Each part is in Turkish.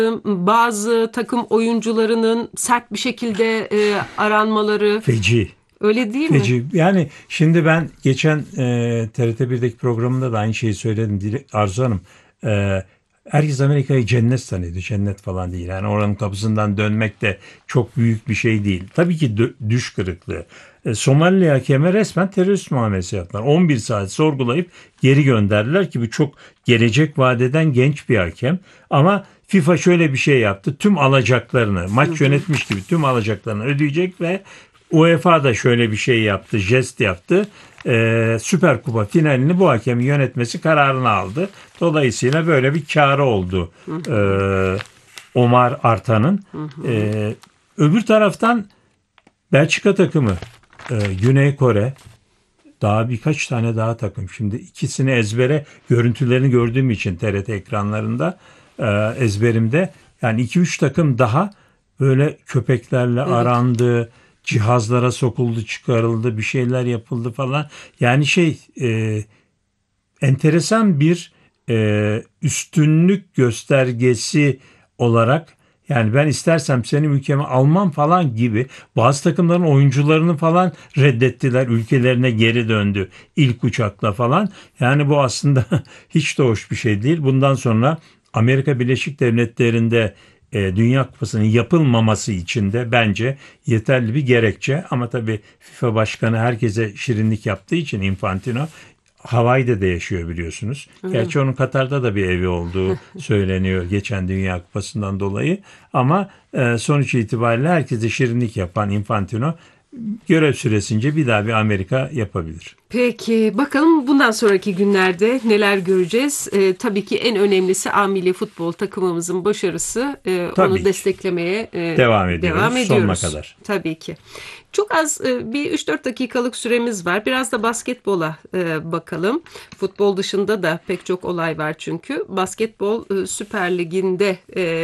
Bazı takım oyuncularının sert bir şekilde aranmaları, Feci. öyle değil mi? Feci. Yani şimdi ben geçen TRT 1'deki programında da aynı şeyi söyledim Arzu Hanım. Herkes Amerika'yı cennet sanıyordu. Cennet falan değil. Yani oranın kapısından dönmek de çok büyük bir şey değil. Tabii ki düş kırıklığı. Somali hakeme resmen terörist muamelesi yaptılar. 11 saat sorgulayıp geri gönderdiler ki bu çok gelecek vadeden genç bir hakem. Ama FIFA şöyle bir şey yaptı. Tüm alacaklarını, maç yönetmiş gibi tüm alacaklarını ödeyecek ve UEFA da şöyle bir şey yaptı, jest yaptı. Süper Kupa finalini bu hakemin yönetmesi kararını aldı. Dolayısıyla böyle bir kârı oldu Omar Artan'ın. Öbür taraftan Belçika takımı, Güney Kore, daha birkaç tane daha takım. Şimdi ikisini ezbere görüntülerini gördüğüm için TRT ekranlarında ezberimde. Yani 2-3 takım daha böyle köpeklerle arandı, cihazlara sokuldu, çıkarıldı, bir şeyler yapıldı falan. Yani enteresan bir üstünlük göstergesi olarak, yani ben istersem senin ülkemi almam falan gibi bazı takımların oyuncularını falan reddettiler. Ülkelerine geri döndü ilk uçakla falan. Yani bu aslında hiç de hoş bir şey değil. Bundan sonra Amerika Birleşik Devletleri'nde Dünya Kupası'nın yapılmaması için de bence yeterli bir gerekçe. Ama tabii FIFA Başkanı herkese şirinlik yaptığı için Infantino Hawaii'de de yaşıyor biliyorsunuz. Gerçi onun Katar'da da bir evi olduğu söyleniyor geçen Dünya Kupası'ndan dolayı. Ama sonuç itibariyle herkese şirinlik yapan Infantino görev süresince bir daha bir Amerika yapabilir. Peki bakalım bundan sonraki günlerde neler göreceğiz? Tabii ki en önemlisi A milli futbol takımımızın başarısı. Tabii Onu ki. desteklemeye Devam ediyoruz sonuna ediyoruz. kadar. Tabii ki. Çok az bir 3-4 dakikalık süremiz var. Biraz da basketbola bakalım. Futbol dışında da pek çok olay var çünkü. Basketbol Süper Lig'inde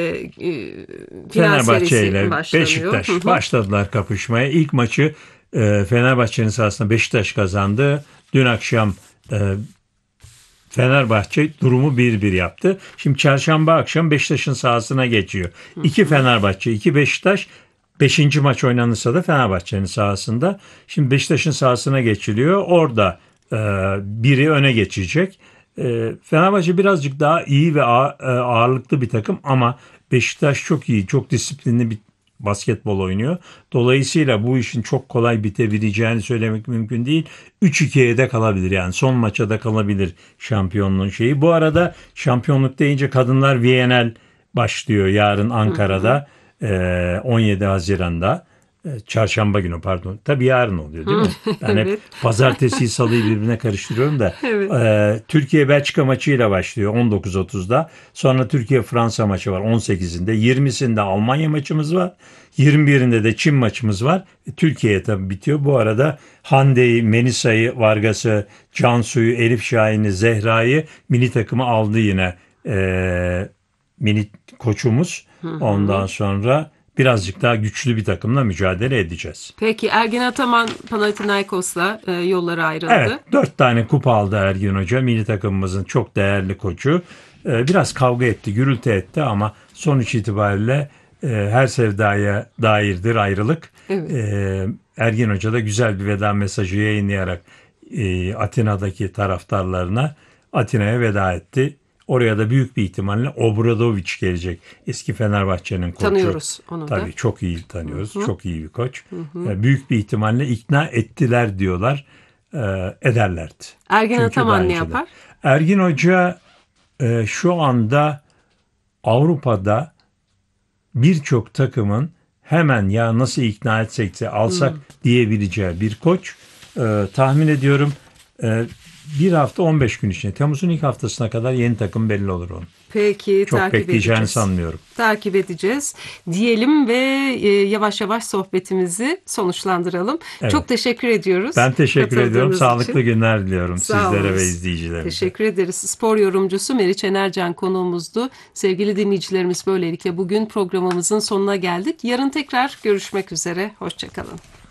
final Fenerbahçe serisi ile başlanıyor. Beşiktaş başladılar kapışmaya. İlk maçı Fenerbahçe'nin sahasında Beşiktaş kazandı. Dün akşam Fenerbahçe durumu 1-1 yaptı. Şimdi çarşamba akşam Beşiktaş'ın sahasına geçiyor. İki Fenerbahçe, iki Beşiktaş. Beşinci maç oynanırsa da Fenerbahçe'nin sahasında. Şimdi Beşiktaş'ın sahasına geçiliyor. Orada biri öne geçecek. Fenerbahçe birazcık daha iyi ve ağırlıklı bir takım ama Beşiktaş çok iyi, çok disiplinli bir basketbol oynuyor. Dolayısıyla bu işin çok kolay bitebileceğini söylemek mümkün değil. 3-2'ye de kalabilir, yani son maça da kalabilir şampiyonluğun şeyi. Bu arada şampiyonluk deyince kadınlar VNL başlıyor yarın Ankara'da 17 Haziran'da. Çarşamba günü pardon. Tabii yarın oluyor değil mi? Ben hep Evet. pazartesi salıyı birbirine karıştırıyorum da. Evet. Türkiye-Belçika maçıyla başlıyor 19.30'da. Sonra Türkiye-Fransa maçı var 18'inde. 20'sinde Almanya maçımız var. 21'inde de Çin maçımız var. Türkiye tabii bitiyor. Bu arada Hande'yi, Melisa'yı, Vargas'ı, Cansu'yu, Elif Şahin'i, Zehra'yı milli takımı aldı yine milli koçumuz. Ondan sonra birazcık daha güçlü bir takımla mücadele edeceğiz. Peki Ergin Ataman Panathinaikos'la yolları ayrıldı. Evet, 4 tane kupa aldı Ergin Hoca. Milli takımımızın çok değerli koçu. Biraz kavga etti, gürültü etti ama sonuç itibariyle her sevdaya dairdir ayrılık. Evet. Ergin Hoca da güzel bir veda mesajı yayınlayarak Atina'daki taraftarlarına Atina'ya veda etti. Oraya da büyük bir ihtimalle Obradovic gelecek. Eski Fenerbahçe'nin koçu. Tanıyoruz onu da. Tabii çok iyi tanıyoruz. Çok iyi bir koç. Büyük bir ihtimalle ikna ettiler diyorlar. Ederlerdi. Ergin Çünkü Ataman ne bence de. yapar? Ergin Hoca şu anda Avrupa'da birçok takımın hemen ya nasıl ikna etsek de alsak diyebileceği bir koç. Tahmin ediyorum bir hafta 15 gün içinde Temmuz'un ilk haftasına kadar yeni takım belli olur onun. Peki Çok takip bekleyeceğini edeceğiz. sanmıyorum. Takip edeceğiz diyelim ve yavaş yavaş sohbetimizi sonuçlandıralım. Evet. Çok teşekkür ediyoruz. Ben teşekkür ediyorum. Katıldığınız Sağlıklı için. günler diliyorum Sağ sizlere olunuz. ve izleyicilerimize. Teşekkür ederiz. Spor yorumcusu Meriç Enercan konuğumuzdu. Sevgili dinleyicilerimiz, böylelikle bugün programımızın sonuna geldik. Yarın tekrar görüşmek üzere. Hoşçakalın.